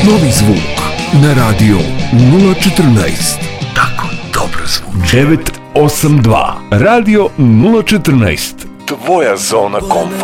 Novi zvuk na radio 014. Tako dobro zvuči. 982 Radio 014. Tvoja zona komforta.